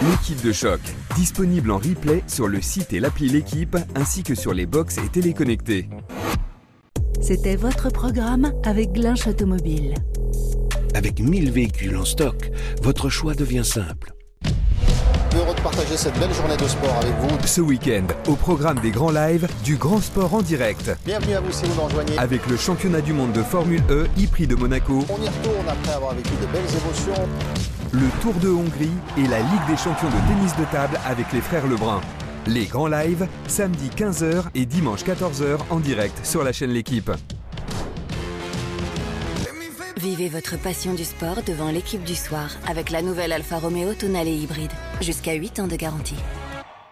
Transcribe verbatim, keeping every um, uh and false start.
L'équipe de choc, disponible en replay sur le site et l'appli L'équipe, ainsi que sur les box et téléconnectés. C'était votre programme avec Glinch Automobile. Avec mille véhicules en stock, votre choix devient simple. Heureux de partager cette belle journée de sport avec vous. Ce week-end, au programme des grands lives, du grand sport en direct. Bienvenue à vous si vous nous rejoignez. Avec le championnat du monde de Formule E, e-Prix de Monaco. On y retourne après avoir vécu de belles émotions. Le Tour de Hongrie et la Ligue des champions de tennis de table avec les frères Lebrun. Les grands lives, samedi quinze heures et dimanche quatorze heures en direct sur la chaîne L'équipe. Vivez votre passion du sport devant L'équipe du soir avec la nouvelle Alfa Romeo Tonale hybride. Jusqu'à huit ans de garantie.